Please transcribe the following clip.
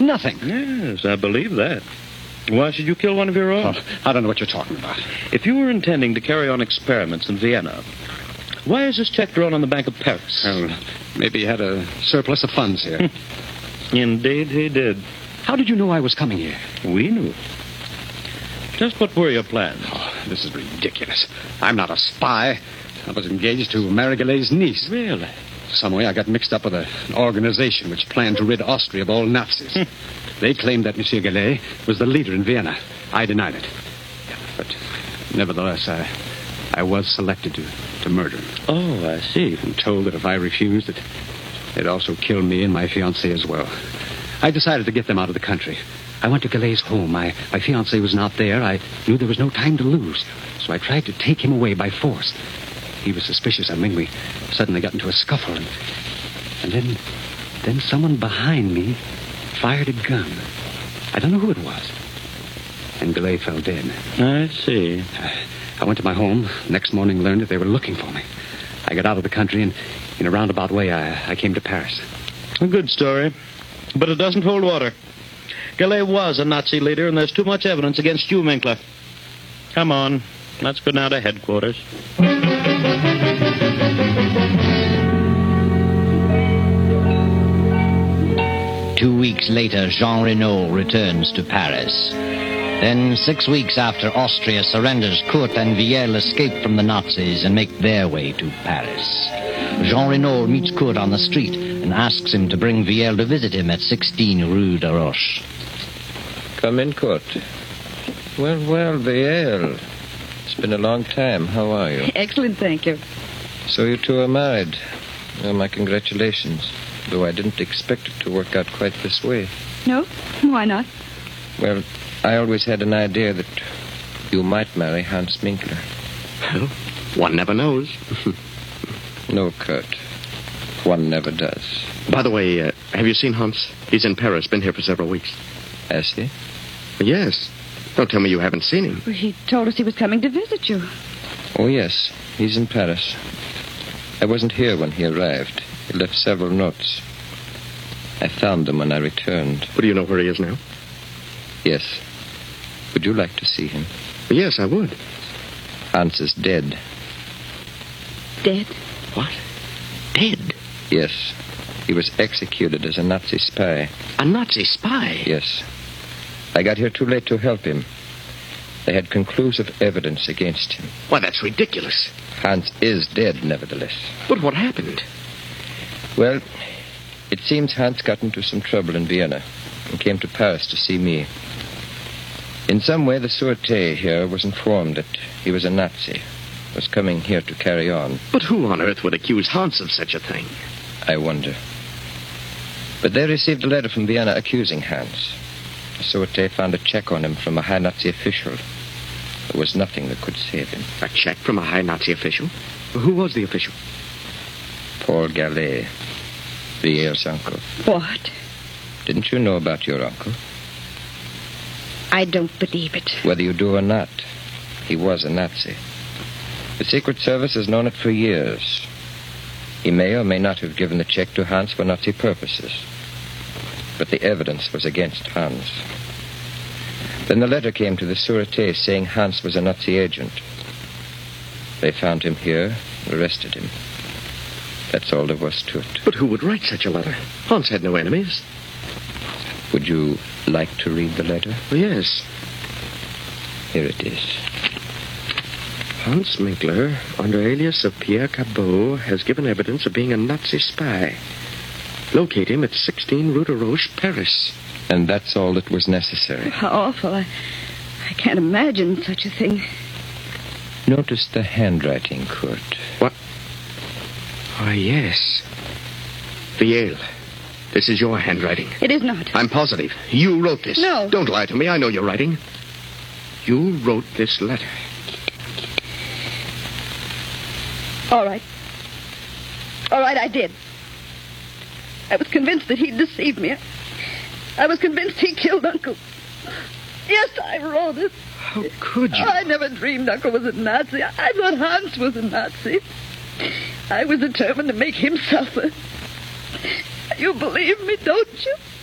nothing. Yes, I believe that. Why should you kill one of your own? Oh, I don't know what you're talking about. If you were intending to carry on experiments in Vienna, why is this check drawn on the Bank of Paris? Well, maybe he had a surplus of funds here. Indeed he did. How did you know I was coming here? We knew. Just what were your plans? Oh, this is ridiculous. I'm not a spy. I was engaged to marry Galay's niece. Really? Some way I got mixed up with an organization which planned to rid Austria of all Nazis. They claimed that Monsieur Galay was the leader in Vienna. I denied it. But nevertheless, I was selected to murder him. Oh, I see. And told that if I refused, they'd also kill me and my fiancée as well. I decided to get them out of the country. I went to Galay's home. My fiancé was not there. I knew there was no time to lose. So I tried to take him away by force. He was suspicious of me. We suddenly got into a scuffle. And then someone behind me fired a gun. I don't know who it was. And Galay fell dead. I see. I went to my home. Next morning learned that they were looking for me. I got out of the country and in a roundabout way I came to Paris. A good story. But it doesn't hold water. Galay was a Nazi leader, and there's too much evidence against you, Winkler. Come on. Let's go now to headquarters. 2 weeks later, Jean Renault returns to Paris. Then, 6 weeks after Austria surrenders, Kurt and Viel escape from the Nazis and make their way to Paris. Jean Renault meets Kurt on the street and asks him to bring Viel to visit him at 16 Rue de Roche. Come in, Kurt. Well, Viel. It's been a long time. How are you? Excellent, thank you. So you two are married. Well, my congratulations. Though I didn't expect it to work out quite this way. No? Why not? Well, I always had an idea that you might marry Hans Minkler. Well, one never knows. No, Kurt. One never does. By the way, have you seen Hans? He's in Paris, been here for several weeks. Has he? Yes. Don't tell me you haven't seen him. Well, he told us he was coming to visit you. Oh, yes. He's in Paris. I wasn't here when he arrived. He left several notes. I found them when I returned. But do you know where he is now? Yes. Would you like to see him? Yes, I would. Hans is dead. Dead? What? Dead? Yes. He was executed as a Nazi spy. A Nazi spy? Yes. I got here too late to help him. They had conclusive evidence against him. Why, that's ridiculous. Hans is dead, nevertheless. But what happened? Well, it seems Hans got into some trouble in Vienna and came to Paris to see me. In some way, the Sûreté here was informed that he was a Nazi, was coming here to carry on. But who on earth would accuse Hans of such a thing? I wonder. But they received a letter from Vienna accusing Hans. The Sûreté found a check on him from a high Nazi official. There was nothing that could save him. A check from a high Nazi official? Who was the official? Paul Galay, Viel's uncle. What? Didn't you know about your uncle? I don't believe it. Whether you do or not, he was a Nazi. The Secret Service has known it for years. He may or may not have given the check to Hans for Nazi purposes. But the evidence was against Hans. Then the letter came to the Sûreté saying Hans was a Nazi agent. They found him here, arrested him. That's all there was to it. But who would write such a letter? Hans had no enemies. Would you like to read the letter? Oh, yes. Here it is. Hans Minkler, under alias of Pierre Cabot, has given evidence of being a Nazi spy. Locate him at 16 Rue de Roche, Paris. And that's all that was necessary. How awful. I can't imagine such a thing. Notice the handwriting, Kurt. What? Why, yes. Viel, this is your handwriting. It is not. I'm positive. You wrote this. No. Don't lie to me. I know your writing. You wrote this letter. All right. All right, I did. I was convinced that he'd deceived me. I was convinced he killed Uncle. Yes, I wrote it. How could you? Oh, I never dreamed Uncle was a Nazi. I thought Hans was a Nazi. I was determined to make him suffer. You believe me, don't you?